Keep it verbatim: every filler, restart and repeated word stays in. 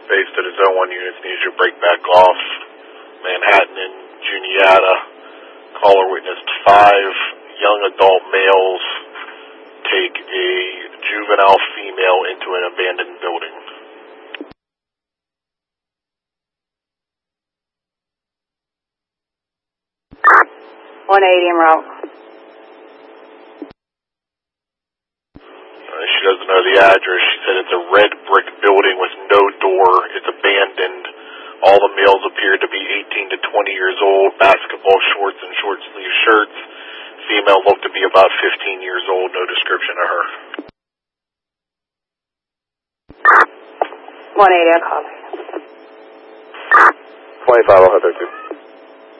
based at his own one units needs to break back off. Manhattan and Juniata. Caller witnessed five young adult males take a juvenile female into an abandoned building. one eighty en route. Uh, she doesn't know the address. She said it's a red brick building with no door. It's abandoned. All the males appear to be eighteen to twenty years old, basketball shorts and short sleeve shirts. Female looked to be about fifteen years old, no description of her. one eighty, I'll call her. twenty-five, I'll have there too.